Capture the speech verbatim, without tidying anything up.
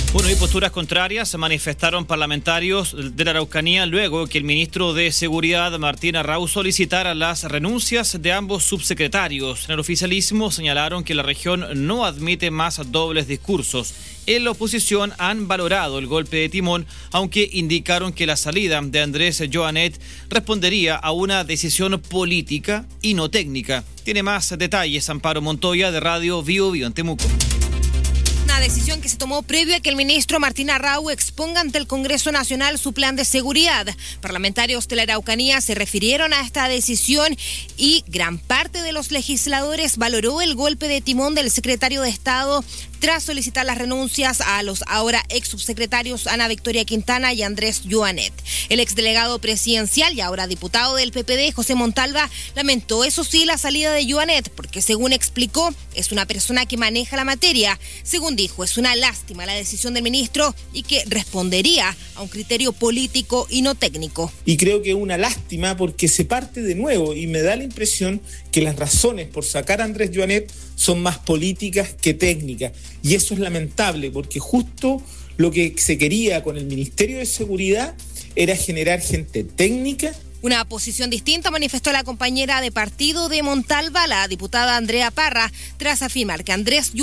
Bueno, y posturas contrarias se manifestaron parlamentarios de la Araucanía luego que el ministro de Seguridad, Martín Arrau, solicitara las renuncias de ambos subsecretarios. En el oficialismo señalaron que la región no admite más dobles discursos. En la oposición han valorado el golpe de timón, aunque indicaron que la salida de Andrés Joanet respondería a una decisión política y no técnica. Tiene más detalles Amparo Montoya de Radio Bio Bio en Temuco. Una decisión que se tomó previo a que el ministro Martín Arrau exponga ante el Congreso Nacional su plan de seguridad. Parlamentarios de la Araucanía se refirieron a esta decisión y gran parte de los legisladores valoró el golpe de timón del secretario de Estado tras solicitar las renuncias a los ahora ex subsecretarios Ana Victoria Quintana y Andrés Joanet. El exdelegado presidencial y ahora diputado del P P D, José Montalva, lamentó eso sí la salida de Joanet porque, según explicó, es una persona que maneja la materia. Según dijo, es una lástima la decisión del ministro y que respondería a un criterio político y no técnico. Y creo que es una lástima porque se parte de nuevo y me da la impresión que las razones por sacar a Andrés Joanet son más políticas que técnicas. Y eso es lamentable porque justo lo que se quería con el Ministerio de Seguridad era generar gente técnica. Una posición distinta manifestó la compañera de partido de Montalva, la diputada Andrea Parra, tras afirmar que Andrés